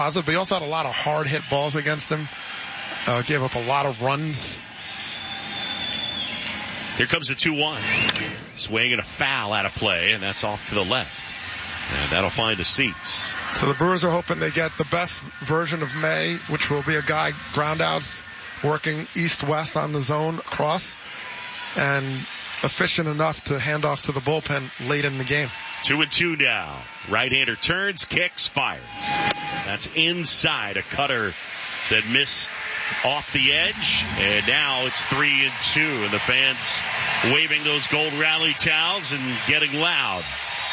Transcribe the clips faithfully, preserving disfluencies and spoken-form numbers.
positive, but he also had a lot of hard hit balls against him. Uh, gave up a lot of runs. Here comes the two one. Swing and a foul out of play, and that's off to the left. And that'll find the seats. So the Brewers are hoping they get the best version of May, which will be a guy ground outs working east-west on the zone across, and efficient enough to hand off to the bullpen late in the game. Two and two now. Right-hander turns, kicks, fires. That's inside a cutter that missed off the edge, and now it's three and two, and the fans waving those gold rally towels and getting loud.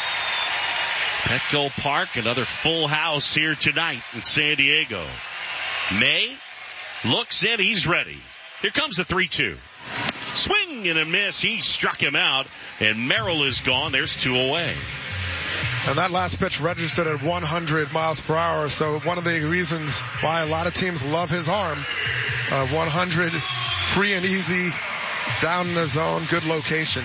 Petco Park, another full house here tonight in San Diego. May looks in, he's ready. Here comes the three two. Swing and a miss, he struck him out, and Merrill is gone. There's two away. And that last pitch registered at one hundred miles per hour, so one of the reasons why a lot of teams love his arm. Uh, one hundred, free and easy, down in the zone, good location.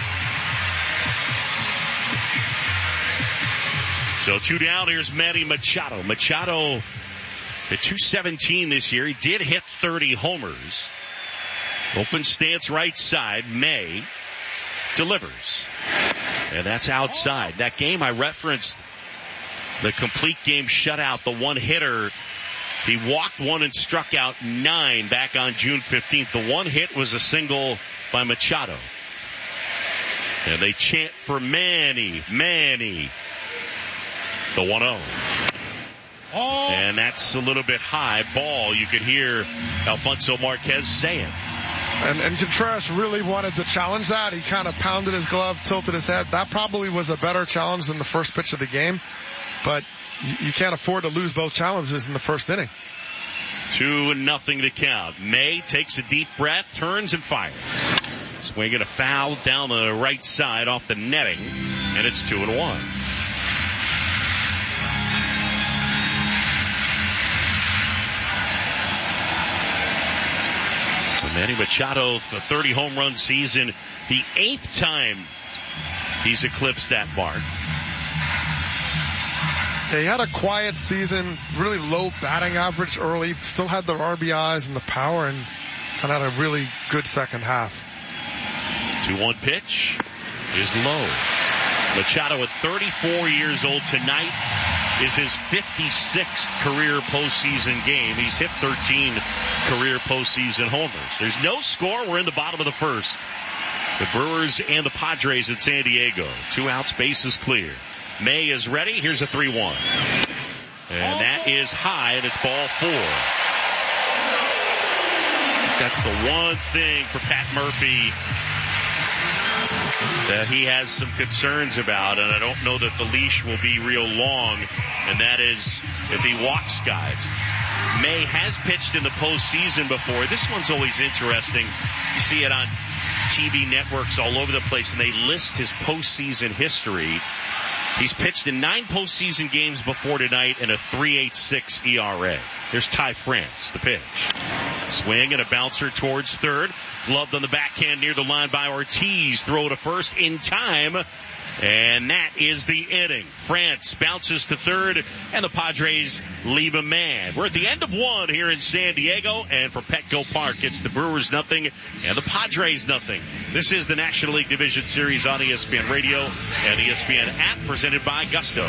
So two down, here's Manny Machado. Machado at two seventeen this year. He did hit thirty homers. Open stance right side. May delivers. And that's outside. That game I referenced, the complete game shutout, the one hitter. He walked one and struck out nine back on June fifteenth. The one hit was a single by Machado. And they chant for Manny, Manny. The one oh. Oh. And that's a little bit high ball. You could hear Alfonso Marquez say it. And, and Contreras really wanted to challenge that. He kind of pounded his glove, tilted his head. That probably was a better challenge than the first pitch of the game. But you, you can't afford to lose both challenges in the first inning. Two and nothing to count. May takes a deep breath, turns and fires. Swinging a foul down the right side off the netting. And it's two and one. Manny Machado, the thirty home run season, the eighth time he's eclipsed that mark. Yeah, he had a quiet season, really low batting average early, still had the R B Is and the power, and, and had a really good second half. two one pitch is low. Machado at thirty-four years old tonight is his fifty-sixth career postseason game. He's hit thirteen career postseason homers. There's no score. We're in the bottom of the first. The Brewers and the Padres at San Diego. Two outs, bases clear. May is ready. Here's a three one. And that is high, and it's ball four. That's the one thing for Pat Murphy that he has some concerns about, and I don't know that the leash will be real long, and that is if he walks guys. May has pitched in the postseason before. This one's always interesting. You see it on T V networks all over the place, and they list his postseason history. He's pitched in nine postseason games before tonight and a three point eight six E R A. Here's Ty France, the pitch. Swing and a bouncer towards third. Gloved on the backhand near the line by Ortiz. Throw to first in time. And that is the inning. France bounces to third, and the Padres leave a man. We're at the end of one here in San Diego, and for Petco Park, it's the Brewers nothing and the Padres nothing. This is the National League Division Series on E S P N Radio and E S P N app, presented by Gusto.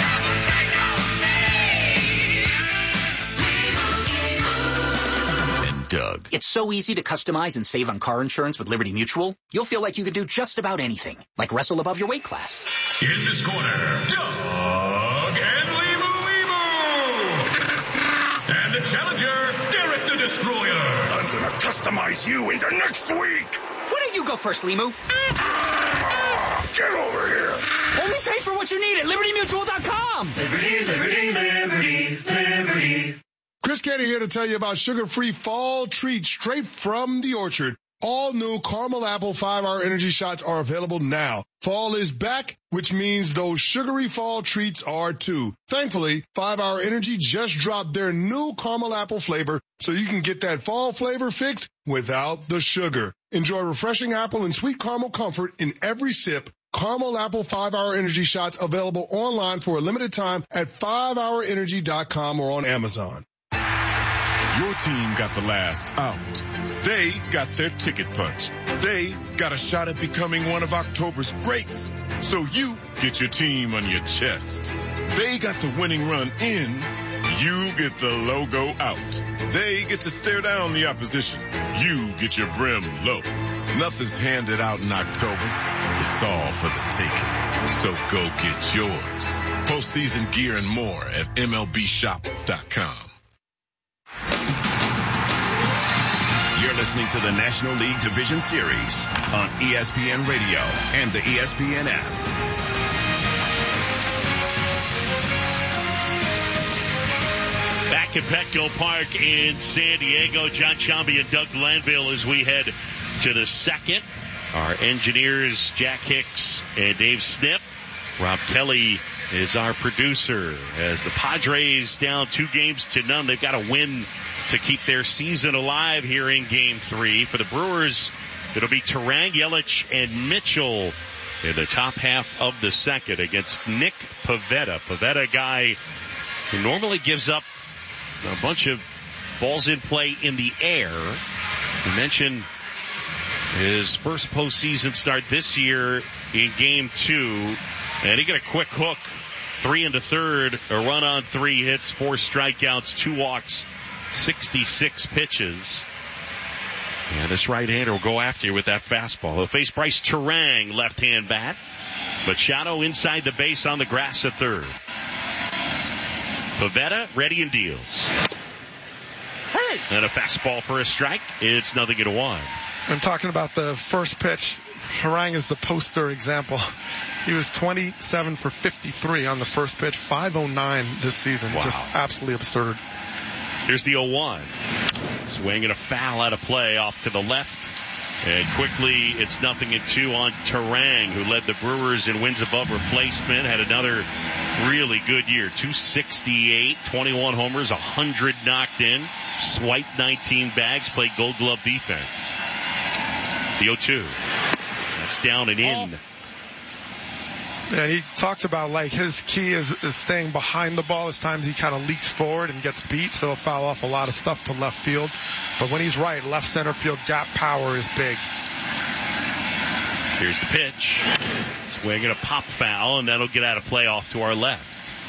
Doug. It's so easy to customize and save on car insurance with Liberty Mutual. You'll feel like you could do just about anything, like wrestle above your weight class. In this corner, Doug and Limu Limu. And the challenger, Derek the Destroyer. I'm gonna customize you into next week. Why don't you go first, Limu? Ah, get over here. Only pay for what you need at Liberty Mutual dot com. Liberty, Liberty, Liberty, Liberty. Chris Canty here to tell you about sugar-free fall treats straight from the orchard. All new caramel apple five-hour energy shots are available now. Fall is back, which means those sugary fall treats are too. Thankfully, five-hour energy just dropped their new caramel apple flavor, so you can get that fall flavor fix without the sugar. Enjoy refreshing apple and sweet caramel comfort in every sip. Caramel Apple five hour Energy Shots available online for a limited time at five hour energy dot com or on Amazon. Your team got the last out. They got their ticket punched. They got a shot at becoming one of October's greats. So you get your team on your chest. They got the winning run in. You get the logo out. They get to stare down the opposition. You get your brim low. Nothing's handed out in October. It's all for the taking. So go get yours. Postseason gear and more at M L B shop dot com. You're listening to the National League Division Series on E S P N Radio and the E S P N app. Back at Petco Park in San Diego, John Sciambi and Doug Glanville as we head to the second. Our engineers, Jack Hicks and Dave Snip. Rob Kelly is our producer as the Padres down two games to none. They've got to win to keep their season alive here in game three. For the Brewers, it'll be Turang, Yelich, and Mitchell in the top half of the second against Nick Pivetta. Pivetta, a guy who normally gives up a bunch of balls in play in the air. We mentioned his first postseason start this year in game two, and he got a quick hook, three into third, a run on three hits, four strikeouts, two walks, sixty-six pitches. And this right-hander will go after you with that fastball. He'll face Bryce Turang, left-hand bat. Machado inside the base on the grass at third. Pivetta ready and deals. Hey! And a fastball for a strike. It's nothing at one. I'm talking about the first pitch. Turang is the poster example. He was twenty-seven for fifty-three on the first pitch, five oh nine this season. Wow. Just absolutely absurd. Here's the oh one. Swing and a foul out of play off to the left. And quickly, it's nothing and two on Turang, who led the Brewers in wins above replacement. Had another really good year. two sixty-eight, twenty-one homers, one hundred knocked in. Swiped nineteen bags, played Gold Glove defense. The oh two. That's down and in. Oh. And he talks about, like, his key is, is staying behind the ball. As times he kind of leaks forward and gets beat, so he'll foul off a lot of stuff to left field. But when he's right, left center field gap power is big. Here's the pitch. Swing and a pop foul, and that'll get out of play off to our left.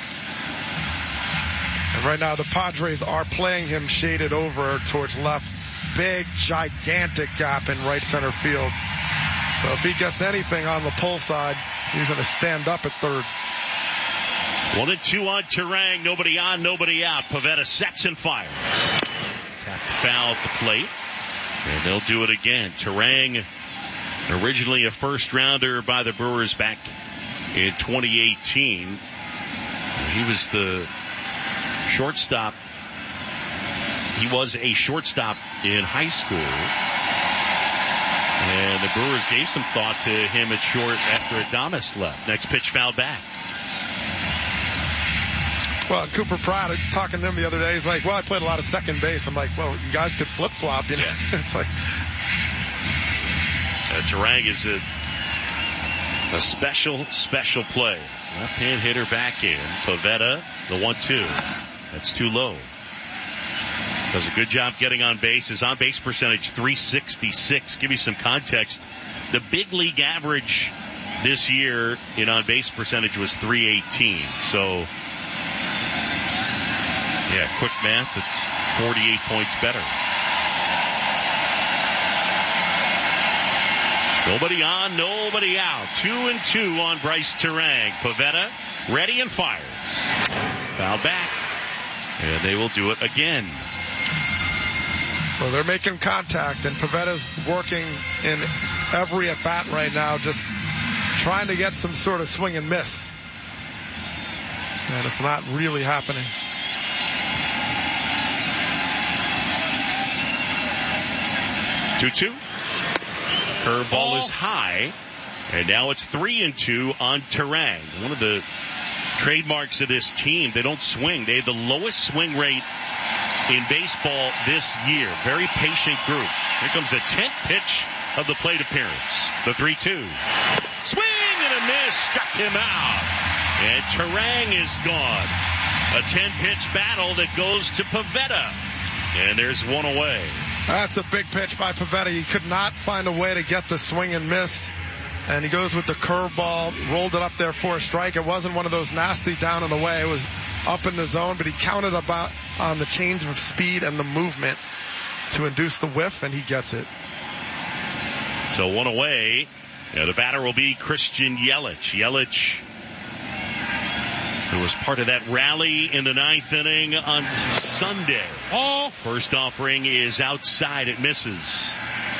And right now the Padres are playing him shaded over towards left. Big, gigantic gap in right center field. So if he gets anything on the pull side, he's going to stand up at third. One and two on Turang. Nobody on, nobody out. Pivetta sets and fires. Tapped foul at the plate. And they'll do it again. Turang, originally a first rounder by the Brewers back in twenty eighteen. He was the shortstop. He was a shortstop in high school. And the Brewers gave some thought to him at short after Adames left. Next pitch fouled back. Well, Cooper Pratt, talking to him the other day, he's like, well, I played a lot of second base. I'm like, well, you guys could flip-flop, you know? Yeah. It's like... Uh, Turang is a, a special, special play. Left-hand hitter back in. Pivetta, the one two. That's too low. Does a good job getting on base. His on-base percentage, three sixty-six. Give you some context. The big league average this year in on-base percentage was three eighteen. So, yeah, quick math, it's forty-eight points better. Nobody on, nobody out. Two and two on Bryce Turang. Pivetta ready and fires. Foul back. And they will do it again. Well, they're making contact, and Pivetta's working in every at-bat right now, just trying to get some sort of swing and miss. And it's not really happening. two two. Curveball is high, and now it's three and two on Turang. One of the trademarks of this team, they don't swing. They have the lowest swing rate in baseball this year. Very patient group. Here comes the tenth pitch of the plate appearance. The three two. Swing and a a miss. Struck him out. And Turang is gone. A ten-pitch battle that goes to Pivetta. And there's one away. That's a big pitch by Pivetta. He could not find a way to get the swing and miss. And he goes with the curveball, rolled it up there for a strike. It wasn't one of those nasty down and away. It was up in the zone, but he counted about on the change of speed and the movement to induce the whiff, and he gets it. So one away. Yeah, the batter will be Christian Yelich. Yelich, who was part of that rally in the ninth inning on Sunday. Oh. First offering is outside. It misses.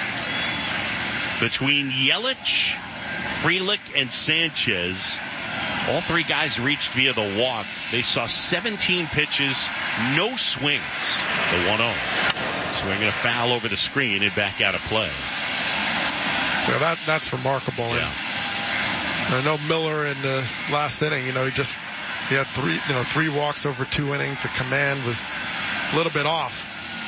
Between Yelich, Frelick, and Sanchez, all three guys reached via the walk. They saw seventeen pitches, no swings. The one oh. Swinging a foul over the screen and back out of play. Yeah, that, that's remarkable. Yeah. And I know Miller in the last inning, you know, he just, he had three, you know, three walks over two innings. The command was a little bit off.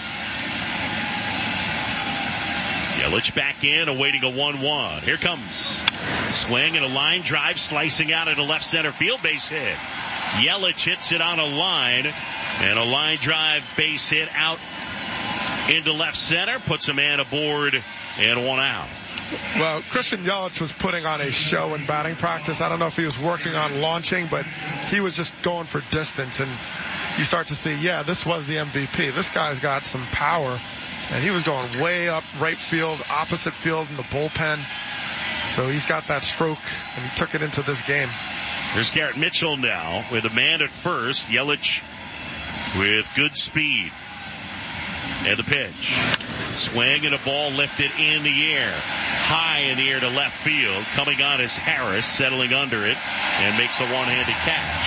Yelich back in, awaiting a one one. Here comes. Swing and a line drive, slicing out into left center field, base hit. Yelich hits it on a line, and a line drive base hit out into left center, puts a man aboard, and one out. Well, Christian Yelich was putting on a show in batting practice. I don't know if he was working on launching, but he was just going for distance, and you start to see, yeah, this was the M V P. This guy's got some power. And he was going way up right field, opposite field in the bullpen. So he's got that stroke, and he took it into this game. Here's Garrett Mitchell now with a man at first. Yelich with good speed. And the pitch. Swing and a ball lifted in the air. High in the air to left field. Coming on is Harris, settling under it, and makes a one-handed catch.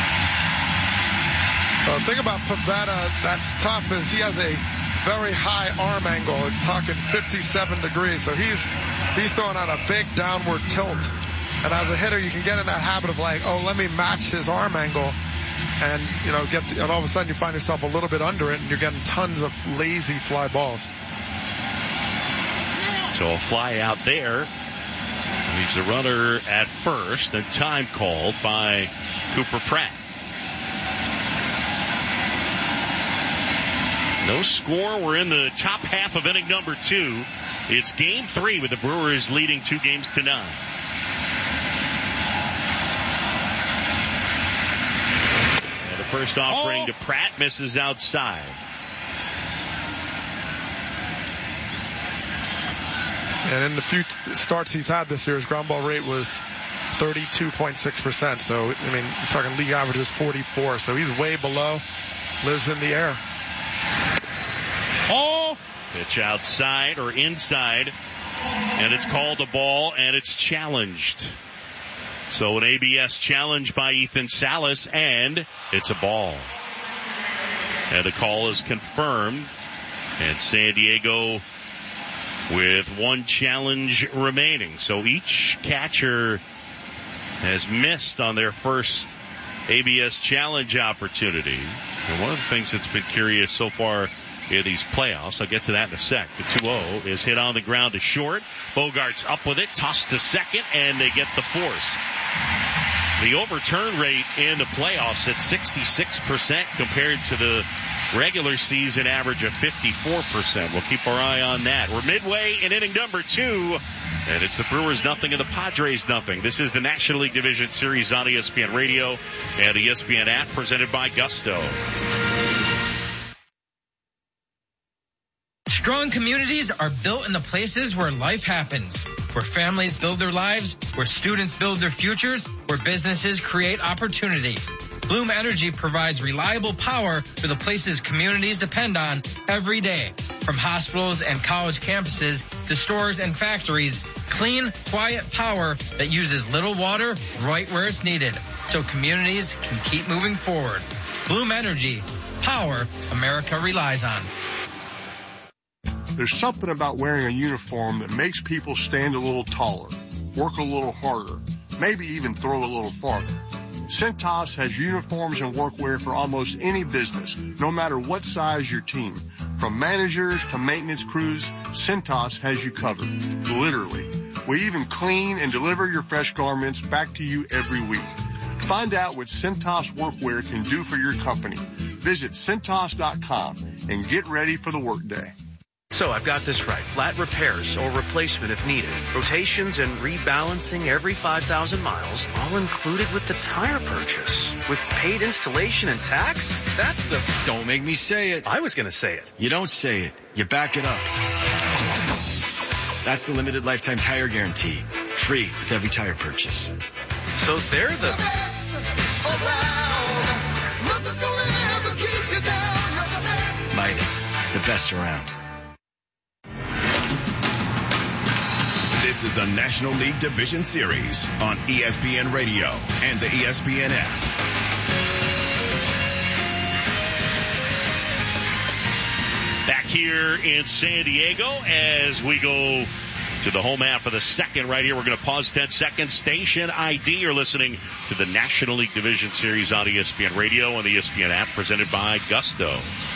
Uh, the thing about Pivetta that's tough is he has a very high arm angle. It's talking fifty-seven degrees. So he's he's throwing on a big downward tilt. And as a hitter, you can get in that habit of like, oh, let me match his arm angle. And, you know, get the, and all of a sudden you find yourself a little bit under it, and you're getting tons of lazy fly balls. So a fly out there. Leaves the runner at first, and time called by Cooper Pratt. No score. We're in the top half of inning number two. It's game three with the Brewers leading two games to none. And the first offering oh. to Pratt misses outside. And in the few starts he's had this year, his ground ball rate was thirty-two point six percent. So, I mean, you're talking league average is forty-four. So he's way below, lives in the air. Oh! Pitch outside or inside, and it's called a ball, and it's challenged. So an A B S challenge by Ethan Salas, and it's a ball. And the call is confirmed, and San Diego with one challenge remaining. So each catcher has missed on their first A B S challenge opportunity. And one of the things that's been curious so far in these playoffs, I'll get to that in a sec. The two oh is hit on the ground to short. Bogart's up with it, tossed to second, and they get the force. The overturn rate in the playoffs at sixty-six percent compared to the regular season average of fifty-four percent. We'll keep our eye on that. We're midway in inning number two, and it's the Brewers nothing and the Padres nothing. This is the National League Division Series on E S P N Radio and the E S P N app, presented by Gusto. Strong communities are built in the places where life happens, where families build their lives, where students build their futures, where businesses create opportunity. Bloom Energy provides reliable power for the places communities depend on every day. From hospitals and college campuses to stores and factories, clean, quiet power that uses little water right where it's needed, so communities can keep moving forward. Bloom Energy, power America relies on. There's something about wearing a uniform that makes people stand a little taller, work a little harder, maybe even throw a little farther. Cintas has uniforms and workwear for almost any business, no matter what size your team. From managers to maintenance crews, Cintas has you covered, literally. We even clean and deliver your fresh garments back to you every week. Find out what Cintas Workwear can do for your company. Visit Cintas dot com and get ready for the workday. So I've got this right. Flat repairs or replacement if needed. Rotations and rebalancing every five thousand miles, all included with the tire purchase. With paid installation and tax? That's the... Don't make me say it. I was going to say it. You don't say it. You back it up. That's the limited lifetime tire guarantee. Free with every tire purchase. So they're the... Midas, the best around. This is the National League Division Series on E S P N Radio and the E S P N app. Back here in San Diego as we go to the home half of the second right here. We're going to pause ten seconds. Station I D. You're listening to the National League Division Series on E S P N Radio and the E S P N app presented by Gusto.